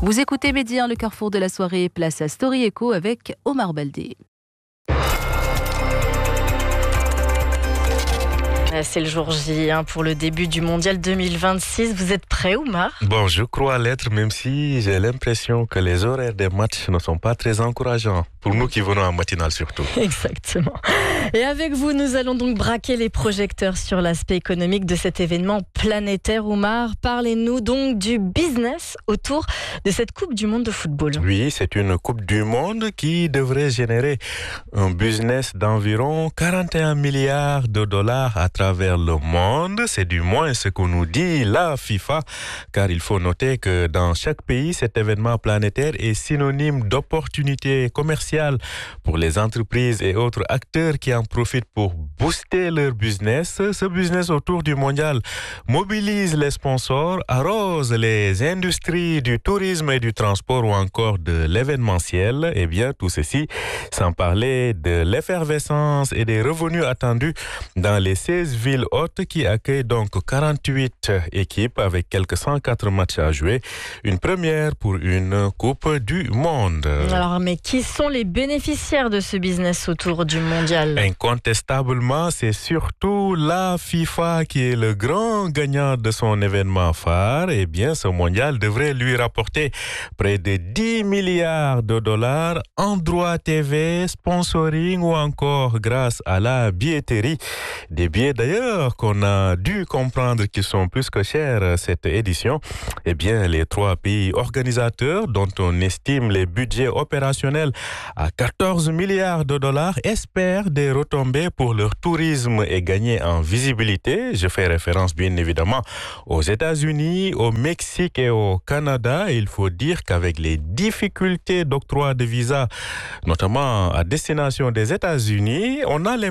Vous écoutez Midi 1, le carrefour de la soirée, place à Story Echo avec Omar Baldé. C'est le jour J pour le début du mondial 2026. Vous êtes prêt, Omar ? Bon, je crois l'être, même si j'ai l'impression que les horaires des matchs ne sont pas très encourageants. Pour nous qui venons en matinale surtout. Exactement. Et avec vous, nous allons donc braquer les projecteurs sur l'aspect économique de cet événement planétaire. Omar, parlez-nous donc du business autour de cette Coupe du Monde de football. Oui, c'est une Coupe du Monde qui devrait générer un business d'environ 41 milliards de dollars à travers le monde. C'est du moins ce que nous dit la FIFA, car il faut noter que dans chaque pays, cet événement planétaire est synonyme d'opportunités commerciales pour les entreprises et autres acteurs qui en profitent pour booster leur business. Ce business autour du mondial mobilise les sponsors, arrose les industries du tourisme et du transport ou encore de l'événementiel. Et bien, tout ceci sans parler de l'effervescence et des revenus attendus dans les 16 villes hôtes qui accueillent donc 48 équipes avec quelques 104 matchs à jouer. Une première pour une Coupe du Monde. Alors, mais qui sont les bénéficiaires de ce business autour du mondial ? Incontestablement, c'est surtout la FIFA qui est le grand gagnant de son événement phare. Eh bien, ce mondial devrait lui rapporter près de 10 milliards de dollars en droits TV, sponsoring ou encore grâce à la billetterie. Des billets d'ailleurs qu'on a dû comprendre qu'ils sont plus que chers cette édition. Eh bien, les 3 pays organisateurs dont on estime les budgets opérationnels à 14 milliards de dollars espèrent des retombées pour leur tourisme et gagner en visibilité. Je fais référence bien évidemment aux États-Unis, au Mexique et au Canada. Et il faut dire qu'avec les difficultés d'octroi de visa, notamment à destination des États-Unis, on a